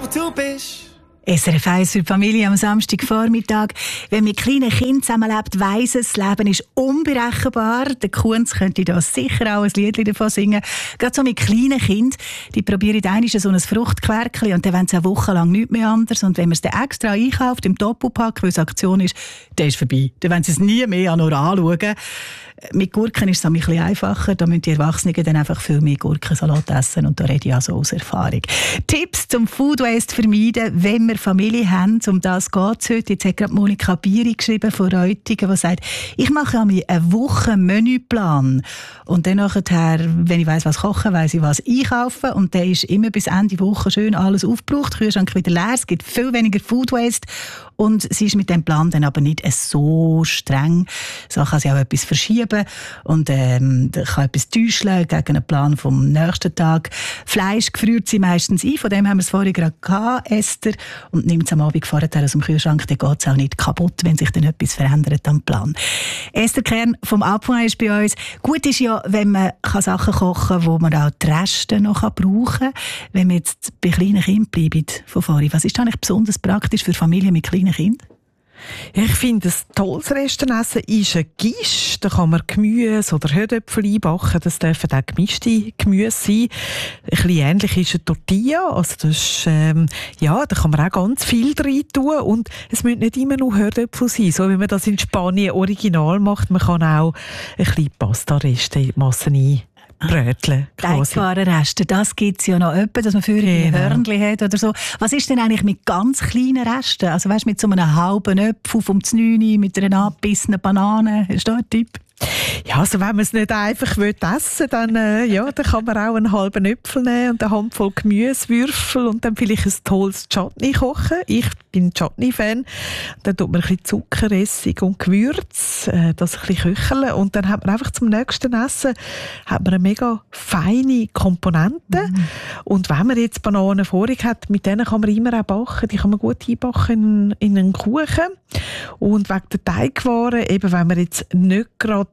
aber du bist. SRF 1 für die Familie am Samstagvormittag. Wenn man mit kleinen Kindern zusammenlebt, weiss es, das Leben ist unberechenbar. Der Kunz könnte da sicher auch ein Lied davon singen. Gerade so mit kleinen Kindern, die probieren einmal so ein Fruchtquerkchen und dann wollen sie eine Woche lang nichts mehr anders. Und wenn man es dann extra einkauft, im Doppelpack, weil es Aktion ist, dann ist es vorbei. Dann wollen sie es nie mehr nur anschauen. Mit Gurken ist es ein bisschen einfacher. Da müssen die Erwachsenen dann einfach viel mehr Gurkensalat essen. Und da rede ich also aus Erfahrung. Tipps zum Food Waste vermeiden, wenn wir Familie haben. Um das geht es heute. Jetzt hat gerade Monika Bieri geschrieben von Reutigen, die sagt, ich mache mir eine Woche Menüplan. Und dann nachher, wenn ich weiss, was kochen, weiss ich, was einkaufen. Und dann ist immer bis Ende Woche schön alles aufgebraucht. Der Kühlschrank wieder leer. Es gibt viel weniger Food Waste. Und sie ist mit dem Plan dann aber nicht so streng. So kann sie auch etwas verschieben und kann etwas täuschen gegen einen Plan vom nächsten Tag. Fleisch gefriert sie meistens ein. Von dem haben wir es vorhin gerade gehabt, Esther. Und nimmt es am Abend vorher aus dem Kühlschrank. Dann geht es auch nicht kaputt, wenn sich dann etwas verändert am Plan. Esther Kern vom Apfel ist bei uns. Gut ist ja, wenn man Sachen kochen kann, wo man auch die Reste noch brauchen kann. Wenn wir jetzt bei kleinen Kindern bleiben von vorhin, was ist eigentlich besonders praktisch für Familien mit kleinen Kindern? Ich finde, ein tolles Restenessen ist ein Quiche. Da kann man Gemüse oder Herdöpfel einbacken. Das dürfen auch gemischte Gemüse sein. Ein bisschen ähnlich ist eine Tortilla. Also das ist, da kann man auch ganz viel rein tun. Und es müssen nicht immer nur Herdöpfel sein. So wie man das in Spanien original macht. Man kann auch ein bisschen Pasta-Reste in die Masse Brötchen. Teigbare Reste, das gibt es ja noch öppe, dass man für ein Hörnchen hat oder so. Was ist denn eigentlich mit ganz kleinen Resten? Also weißt, mit so einem halben Apfel vom Znüni, mit einer abgebissenen Banane? Ist da ein Tipp? Ja, also wenn man es nicht einfach essen will, dann kann man auch einen halben Äpfel nehmen und eine Handvoll Gemüsewürfel und dann vielleicht ein tolles Chutney kochen. Ich bin Chutney-Fan. Dann tut man ein bisschen Zucker, Essig und Gewürz, das ein bisschen köcheln und dann hat man einfach zum nächsten Essen eine mega feine Komponente. Und wenn man jetzt Bananen vorig hat, mit denen kann man immer auch backen. Die kann man gut einbacken in einen Kuchen. Und wegen der Teigwaren, eben wenn man jetzt nicht gerade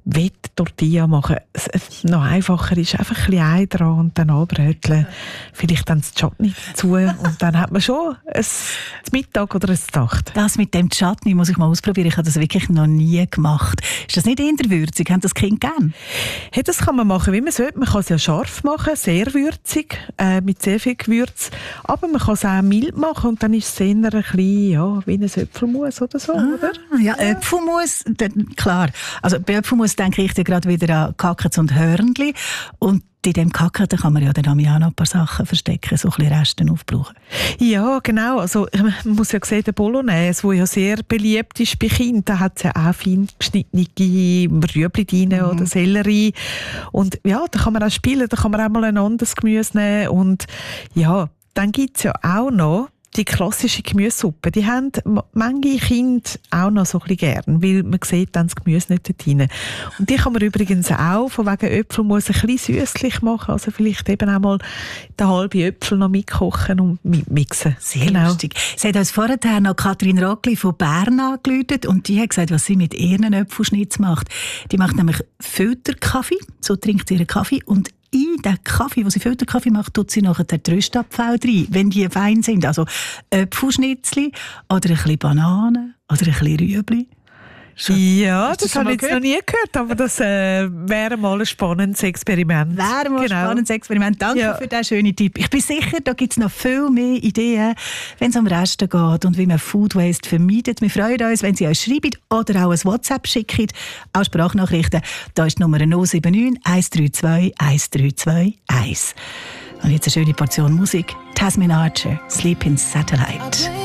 Tortilla machen, noch einfacher ist einfach ein bisschen Ei dran und dann anbröteln. Vielleicht dann das Chutney dazu und dann hat man schon ein Mittag oder ein Nacht. Das mit dem Chutney muss ich mal ausprobieren. Ich habe das wirklich noch nie gemacht. Ist das nicht eher würzig? Haben das Kind gern? Hey, das kann man machen, wie man sollte. Man kann es ja scharf machen, sehr würzig, mit sehr viel Gewürz. Aber man kann es auch mild machen und dann ist es eher ein bisschen, wie ein Äpfelmus oder so, oder? Ja, Äpfelmus, klar. Also bei Äpfelmus denke ich gerade wieder an Kackens und Hörnli. Und in dem Kacken kann man ja dann auch noch ein paar Sachen verstecken, so ein bisschen Resten aufbrauchen. Ja, genau. Also, man muss ja sehen, der Bolognese, der ja sehr beliebt ist bei Kindern, da hat es ja auch fein geschnittene Rüebli drin oder Sellerie. Und ja, da kann man auch spielen, da kann man auch mal ein anderes Gemüse nehmen. Und ja, dann gibt es ja auch noch die klassische Gemüsesuppe, die haben manche Kinder auch noch so ein bisschen gern, weil man sieht dann das Gemüse nicht dort rein. Und die kann man übrigens auch von wegen Äpfelmus ein bisschen süßlich machen, also vielleicht eben auch mal den halben Äpfel noch mitkochen und mitmixen. Sehr lustig. Sie hat uns vorher noch Katrin Rockli von Bern angerufen und die hat gesagt, was sie mit ihren Äpfelschnitz macht. Die macht nämlich Filterkaffee, so trinkt sie ihren Kaffee und in den Kaffee, wo sie Filterkaffee macht, tut sie nachher den Röstapfel rein, wenn die fein sind. Also Äpfelschnitzli oder ein bisschen Bananen oder ein bisschen Rüebli. Ja, das habe ich jetzt noch nie gehört, aber das wäre mal ein spannendes Experiment. Wäre mal ein spannendes Experiment. Danke für diesen schönen Tipp. Ich bin sicher, da gibt es noch viel mehr Ideen, wenn es um Resten geht und wie man Food Waste vermeidet. Wir freuen uns, wenn Sie uns schreiben oder auch ein WhatsApp schicken, auch Sprachnachrichten. Da ist die Nummer 079 132 1321. Und jetzt eine schöne Portion Musik. Tasmin Archer, Sleep in Satellite.